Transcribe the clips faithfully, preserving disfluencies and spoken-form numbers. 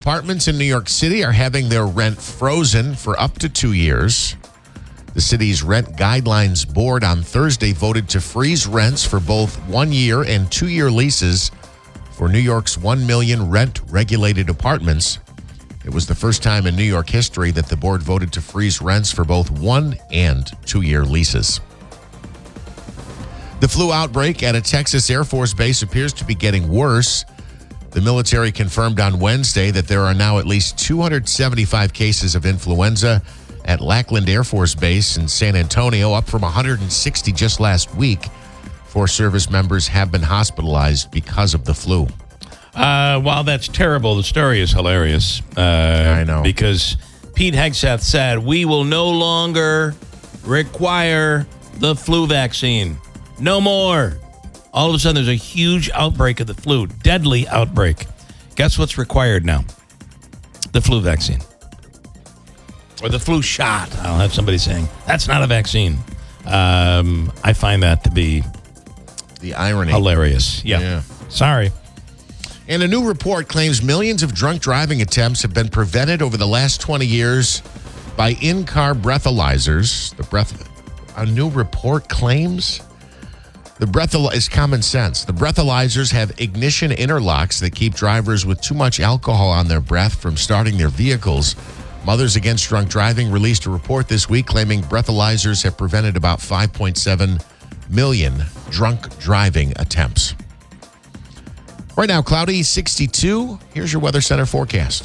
apartments in New York City are having their rent frozen for up to two years. The city's Rent Guidelines Board on Thursday voted to freeze rents for both one-year and two-year leases for New York's one million rent-regulated apartments. It was the first time in New York history that the board voted to freeze rents for both one and two-year leases. The flu outbreak at a Texas Air Force base appears to be getting worse. The military confirmed on Wednesday that there are now at least two hundred seventy-five cases of influenza at Lackland Air Force Base in San Antonio, up from one hundred sixty just last week. Four service members have been hospitalized because of the flu. Uh, while that's terrible, the story is hilarious. Uh, I know. Because Pete Hegseth said, we will no longer require the flu vaccine. No more. All of a sudden, there's a huge outbreak of the flu, deadly outbreak. Guess what's required now? The flu vaccine. Or the flu shot. I'll have somebody saying, that's not a vaccine. Um, I find that to be the irony. Hilarious. Yeah. yeah. Sorry. And a new report claims millions of drunk driving attempts have been prevented over the last twenty years by in-car breathalyzers. The breath, a new report claims the breathalyzer is common sense. The breathalyzers have ignition interlocks that keep drivers with too much alcohol on their breath from starting their vehicles. Mothers Against Drunk Driving released a report this week claiming breathalyzers have prevented about five point seven million drunk driving attempts. Right now, cloudy, sixty-two. Here's your Weather Center forecast.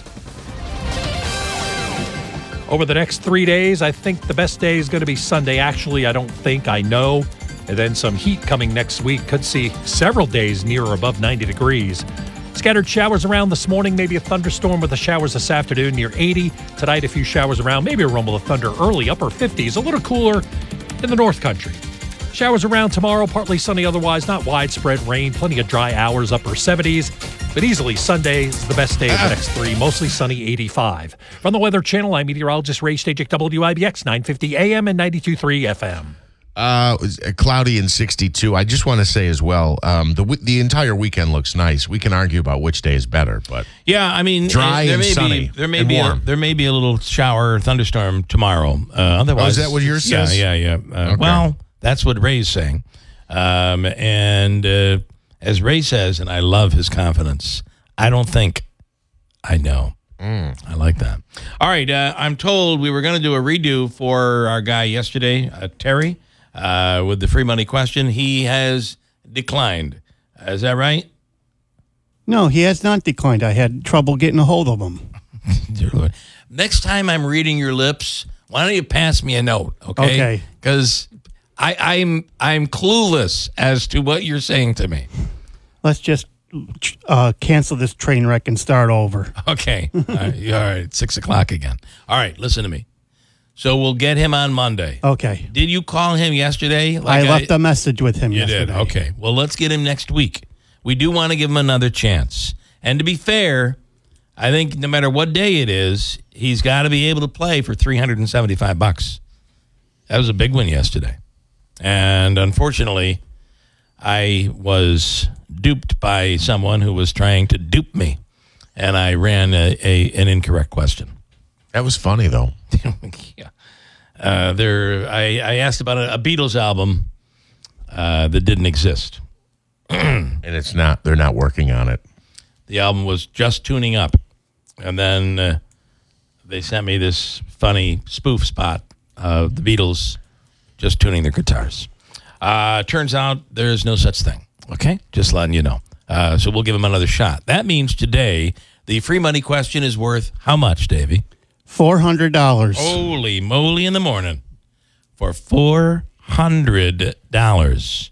Over the next three days, I think the best day is going to be Sunday. Actually, I don't think, I know. And then some heat coming next week. Could see several days near or above ninety degrees. Scattered showers around this morning, maybe a thunderstorm with the showers this afternoon near eighty. Tonight, a few showers around, maybe a rumble of thunder early, upper fifties, a little cooler in the North Country. Showers around tomorrow, partly sunny otherwise, not widespread rain, plenty of dry hours, upper seventies. But easily Sunday is the best day of the next three, mostly sunny, eighty-five. From the Weather Channel, I'm meteorologist Ray Stajic, W I B X, nine fifty A M and ninety-two point three F M. Uh, cloudy and sixty-two. I just want to say as well, um, the the entire weekend looks nice. We can argue about which day is better, but yeah, I mean, dry there and may sunny be, there may and be warm. A, there may be a little shower or thunderstorm tomorrow. Uh, otherwise, oh, is that what yours says? Yeah, yeah, yeah. Uh, okay. Well, that's what Ray's saying. Um, and uh, as Ray says, and I love his confidence, I don't think I know. Mm. I like that. All right, uh, I'm told we were going to do a redo for our guy yesterday, uh, Terry. Uh, with the free money question, he has declined. Is that right? No, he has not declined. I had trouble getting a hold of him. Dear Lord. Next time I'm reading your lips, why don't you pass me a note, okay? Okay. Because I'm I'm clueless as to what you're saying to me. Let's just uh, cancel this train wreck and start over. Okay. All right. All right. Six o'clock again. All right. Listen to me. So we'll get him on Monday. Okay. Did you call him yesterday? Like I left I, a message with him you yesterday. did? Okay. Well, let's get him next week. We do want to give him another chance. And to be fair, I think no matter what day it is, he's got to be able to play for three hundred seventy-five bucks. That was a big one yesterday. And unfortunately, I was duped by someone who was trying to dupe me. And I ran a, a an incorrect question. That was funny, though. yeah. Uh, there, I, I asked about a, a Beatles album uh, that didn't exist. And it's not, they're not working on it. The album was just tuning up. And then uh, they sent me this funny spoof spot of the Beatles just tuning their guitars. Uh, turns out there's no such thing. Okay? Just letting you know. Uh, so we'll give them another shot. That means today, the free money question is worth how much, Davey? four hundred dollars. Holy moly in the morning. For four hundred dollars.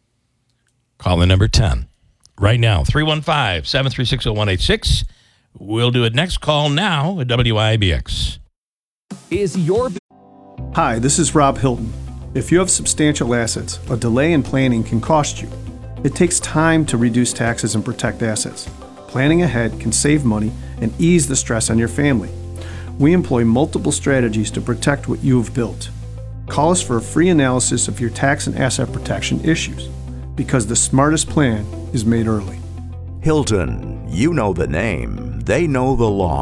Call in number ten. Right now, three one five, seven three six, zero one eight six. We'll do it next. Call now at W I B X. Is your... Hi, this is Rob Hilton. If you have substantial assets, a delay in planning can cost you. It takes time to reduce taxes and protect assets. Planning ahead can save money and ease the stress on your family. We employ multiple strategies to protect what you have built. Call us for a free analysis of your tax and asset protection issues, because the smartest plan is made early. Hilton, you know the name, they know the law.